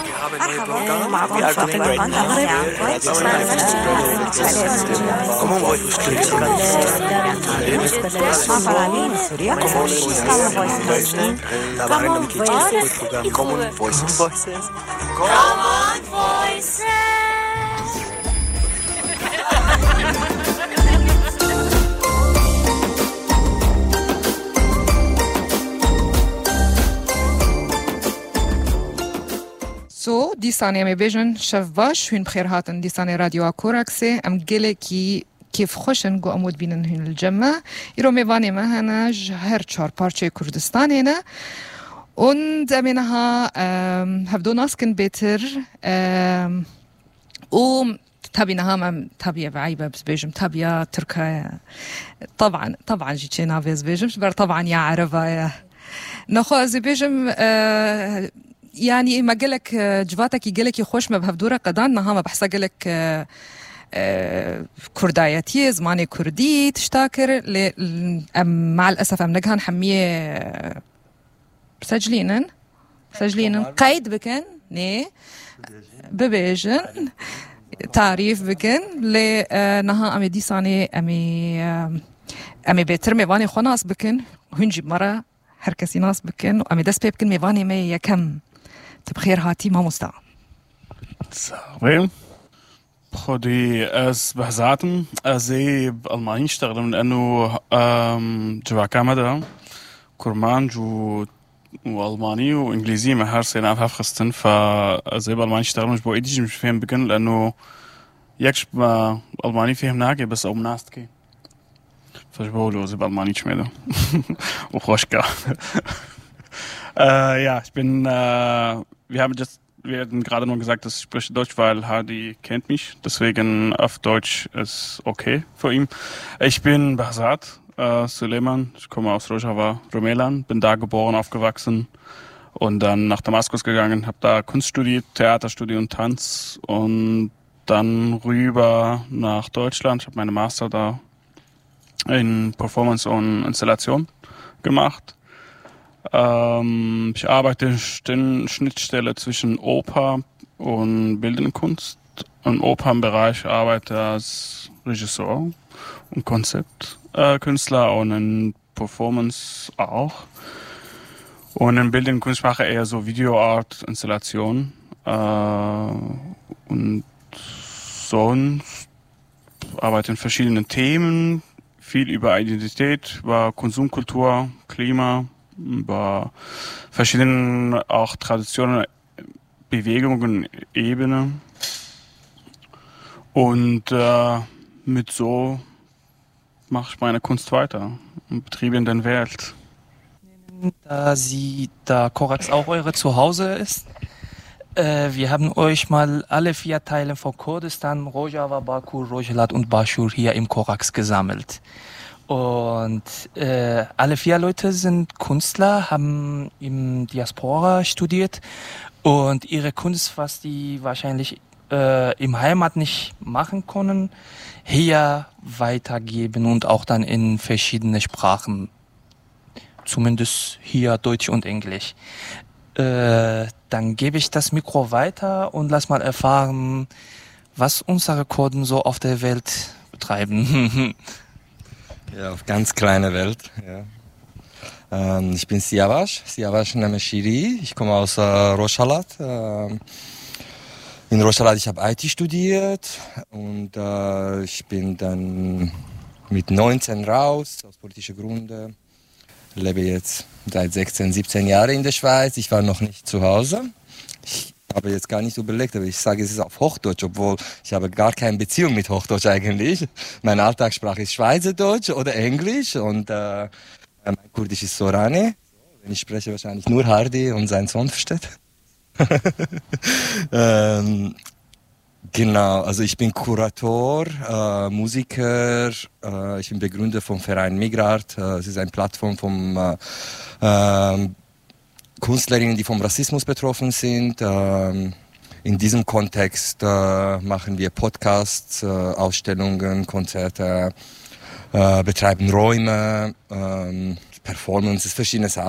Common Voices. So, دیسانی می بیشن شواش هن بخیر هاتن دیسانی رادیو کورکسه ام گله کی کیف خوشن گو امود بینن هن الجمع ایرو میوانی مهنج هر چهار پارچه کردستانی نه und منها هفدو ناسكن بيتر تبينها ما تبي بعيبة بيجم تبي تركيا طبعا جيتشي نافيز بيجم بر طبعا يا عربة نخو زي بيجم يعني ما قالك جواتك يقالك خوش ما بهفدورة قدان نها ما بحسا قالك كردايتي زماني كردي تشتاكر مع الأسف أم نقهن حمية مسجلين قيد بكن ني ببيجن تعريف بكن لنها أمي ديساني أمي بيتر ميواني خوناس بكن هنجي مرة هر كسي ناس بكن وأمي دس بكن ميواني مي يكم تبخير هاتي ما مستوى صحيح خدي از بحزاتم ازي بالماني اشتغل لانه جوا كندا كرمان جو والماني وانجليزي ما هر سنه في خستن فازي بالماني اشتغل مش بو ايدي مش فاهم بكن لانه يكش بالماني فهم ناكي بس او مناستكي فجبولو زي بالماني شميدو وخوشكا ja, ich bin, wir hatten gerade nur gesagt, dass ich spreche Deutsch, weil Hardy kennt mich, deswegen auf Deutsch ist okay für ihn. Ich bin Bahsat Suleiman, ich komme aus Rojava, Rumelan, bin da geboren, aufgewachsen und dann nach Damaskus gegangen, habe da Kunst studiert, Theaterstudium und Tanz und dann rüber nach Deutschland. Ich habe meine Master da in Performance und Installation gemacht. Ich arbeite in Schnittstelle zwischen Oper und Bildende Kunst. Im Opernbereich arbeite ich als Regisseur und Konzeptkünstler und in Performance auch. Und in Bildende Kunst mache ich eher so Videoart, Installation. Und sonst arbeite in verschiedenen Themen, viel über Identität, über Konsumkultur, Klima, über verschiedene auch Traditionen, Bewegungen, Ebenen und mit so mache ich meine Kunst weiter und betriebe in der Welt. Da Korax auch eure Zuhause ist, wir haben euch mal alle 4 Teile von Kurdistan, Rojava, Baku, Rojhelat und Bashur hier im Korax gesammelt. Und alle 4 Leute sind Künstler, haben im Diaspora studiert und ihre Kunst, was die wahrscheinlich im Heimat nicht machen können, hier weitergeben und auch dann in verschiedene Sprachen, zumindest hier Deutsch und Englisch. Dann gebe ich das Mikro weiter und lass mal erfahren, was unsere Kurden so auf der Welt betreiben. Ja, auf ganz kleine Welt. Ja. Ich bin Siavash Nameshiri. Ich komme aus Rojhelat. In Rojhelat, ich habe IT studiert und ich bin dann mit 19 raus, aus politischen Gründen. Lebe jetzt seit 16, 17 Jahren in der Schweiz. Ich war noch nicht zu Hause. Ich habe jetzt gar nicht überlegt, aber ich sage, es ist auf Hochdeutsch, obwohl ich habe gar keine Beziehung mit Hochdeutsch eigentlich. Meine Alltagssprache ist Schweizerdeutsch oder Englisch und mein Kurdisch ist Sorani. Ich spreche wahrscheinlich nur Hardy und sein Sohn versteht. Genau, also ich bin Kurator, Musiker, ich bin Begründer vom Verein Migrart. Es ist eine Plattform von Künstlerinnen, die vom Rassismus betroffen sind. In diesem Kontext machen wir Podcasts, Ausstellungen, Konzerte, betreiben Räume, Performances, verschiedene Sachen.